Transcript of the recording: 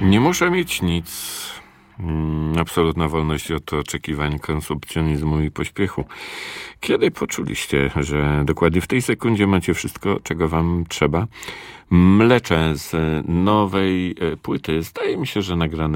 Nie muszę mieć nic. Absolutna wolność od oczekiwań, konsumpcjonizmu i pośpiechu. Kiedy poczuliście, że dokładnie w tej sekundzie macie wszystko, czego wam trzeba? Mlecze z nowej płyty. Zdaje mi się, że nagrane